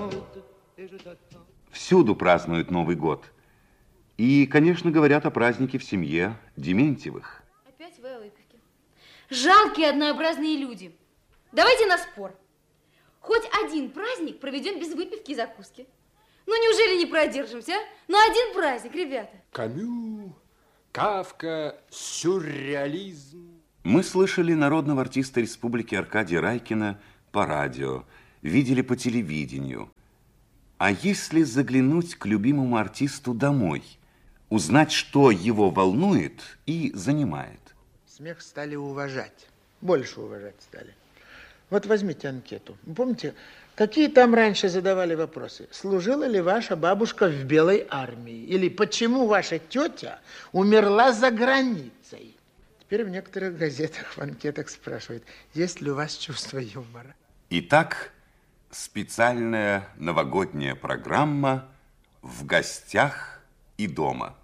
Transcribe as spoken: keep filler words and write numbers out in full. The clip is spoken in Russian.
Всюду празднуют Новый год. И, конечно, говорят о празднике в семье Дементьевых. Опять вы о выпивке. Жалкие однообразные люди. Давайте на спор. Хоть один праздник проведем без выпивки и закуски. Ну, неужели не продержимся, а? Ну, один праздник, ребята. Камю, Кафка, сюрреализм. Мы слышали народного артиста республики Аркадия Райкина по радио, видели по телевидению. А если заглянуть к любимому артисту домой, узнать, что его волнует и занимает? Смех стали уважать, больше уважать стали. Вот возьмите анкету. Вы помните, какие там раньше задавали вопросы? Служила ли ваша бабушка в Белой армии? Или почему ваша тетя умерла за границей? Теперь в некоторых газетах, в анкетах спрашивают, есть ли у вас чувство юмора. Итак, специальная новогодняя программа «В гостях и дома».